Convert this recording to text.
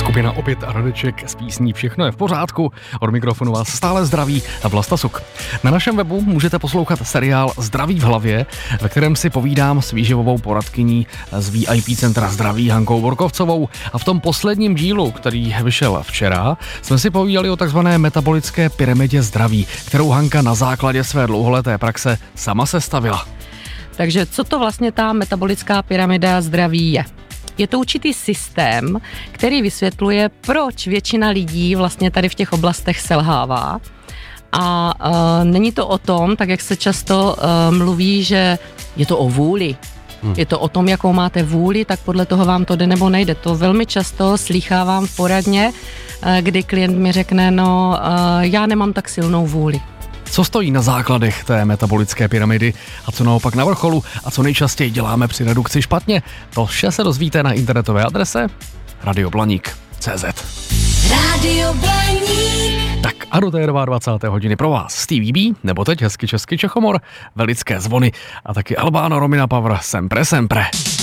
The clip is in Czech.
Skupina Opět a Radeček s písní Všechno je v pořádku. Od mikrofonu vás stále zdraví Vlasta Suk. Na našem webu můžete poslouchat seriál Zdraví v hlavě, ve kterém si povídám s výživovou poradkyní z VIP Centra zdraví Hankou Borkovcovou. A v tom posledním dílu, který vyšel včera, jsme si povídali o takzvané metabolické pyramidě zdraví, kterou Hanka na základě své dlouholeté praxe sama sestavila. Takže co to vlastně ta metabolická pyramida zdraví je? Je to určitý systém, který vysvětluje, proč většina lidí vlastně tady v těch oblastech selhává. A není to o tom, tak jak se často mluví, že je to o vůli. Je to o tom, jakou máte vůli, tak podle toho vám to jde nebo nejde. To velmi často slýchávám v poradně, kdy klient mi řekne, já nemám tak silnou vůli. Co stojí na základech té metabolické pyramidy a co naopak na vrcholu a co nejčastěji děláme při redukci špatně, to vše se dozvíte na internetové adrese radioblaník.cz. Radio Blaník. Tak a do té 22. hodiny pro vás Stevie B, nebo teď hezky český Čechomor, Velické zvony a taky Albano Romina Power Sempre Sempre.